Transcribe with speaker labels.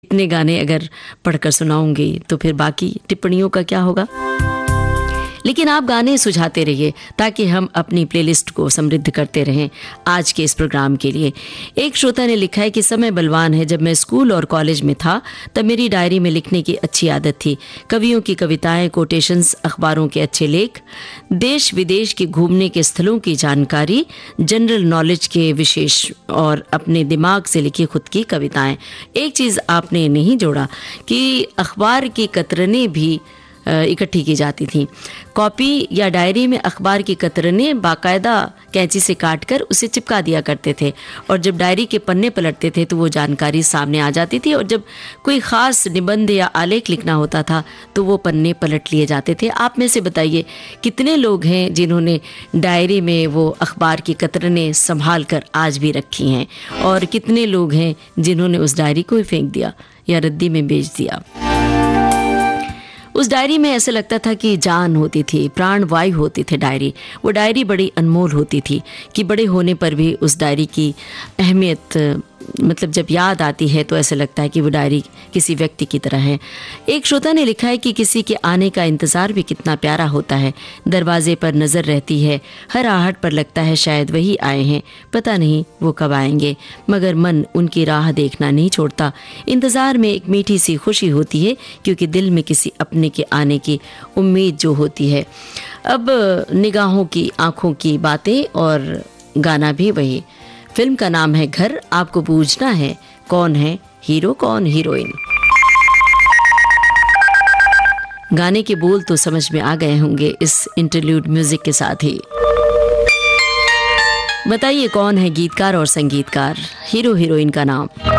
Speaker 1: इतने गाने अगर पढ़कर सुनाऊंगी तो फिर बाकी टिप्पणियों का क्या होगा। लेकिन आप गाने सुझाते रहिए ताकि हम अपनी प्लेलिस्ट को समृद्ध करते रहें। आज के इस प्रोग्राम के लिए एक श्रोता ने लिखा है कि समय बलवान है। जब मैं स्कूल और कॉलेज में था तब मेरी डायरी में लिखने की अच्छी आदत थी। कवियों की कविताएं, कोटेशंस, अखबारों के अच्छे लेख, देश विदेश के घूमने के स्थलों की जानकारी, जनरल नॉलेज के विशेष और अपने दिमाग से लिखी खुद की कविताएं। एक चीज़ आपने नहीं जोड़ा कि अखबार की कतरनें भी इकट्ठी की जाती थी। कॉपी या डायरी में अखबार की कतरनें बाकायदा कैंची से काटकर उसे चिपका दिया करते थे और जब डायरी के पन्ने पलटते थे तो वो जानकारी सामने आ जाती थी और जब कोई ख़ास निबंध या आलेख लिखना होता था तो वो पन्ने पलट लिए जाते थे। आप में से बताइए कितने लोग हैं जिन्होंने डायरी में वो अखबार की कतरनें संभाल कर आज भी रखी हैं और कितने लोग हैं जिन्होंने उस डायरी को ही फेंक दिया या रद्दी में बेच दिया। उस डायरी में ऐसा लगता था कि जान होती थी, प्राण वायु होती थी डायरी। वो डायरी बड़ी अनमोल होती थी कि बड़े होने पर भी उस डायरी की अहमियत मतलब जब याद आती है तो ऐसा लगता है कि वो डायरी किसी व्यक्ति की तरह है। एक श्रोता ने लिखा है कि किसी के आने का इंतज़ार भी कितना प्यारा होता है। दरवाजे पर नज़र रहती है, हर आहट पर लगता है शायद वही आए हैं, पता नहीं वो कब आएंगे, मगर मन उनकी राह देखना नहीं छोड़ता। इंतज़ार में एक मीठी सी खुशी होती है क्योंकि दिल में किसी अपने के आने की उम्मीद जो होती है। अब निगाहों की, आँखों की बातें और गाना भी वही। फिल्म का नाम है घर। आपको पूछना है कौन है हीरो, कौन हीरोइन। गाने के बोल तो समझ में आ गए होंगे इस इंटरल्यूड म्यूजिक के साथ ही। बताइए कौन है गीतकार और संगीतकार, हीरो हीरोइन का नाम।